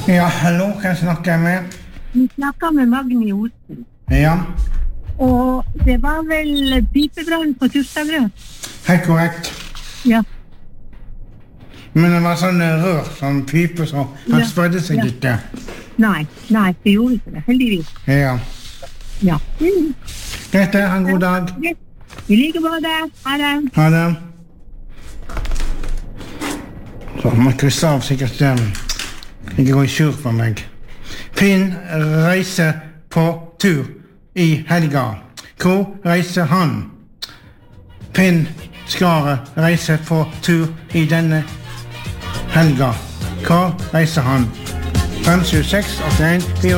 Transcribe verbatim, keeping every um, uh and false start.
Ja, hallo, hva snakker jeg med? Vi snakker med Magni Osen. Ja. Og det var vel pipebrann på Tustagrøt? Helt korrekt. Ja. Men det var sånn rør, sånn pipe, så han Ja, spredde seg ja. ikke. Nei, nei, det gjorde ikke det, heldigvis. Ja. Ja. Mm. Greit det, ha en god dag. I like måte. Ha det. Ha det. Så må krysse av sikkert um, ikke gå i sur for meg. Finn reiser på tur i helga. Hvor reiser han? Finn Skare reiser på tur i denne helga. Hvor reiser han? fem sju seks åtte en fire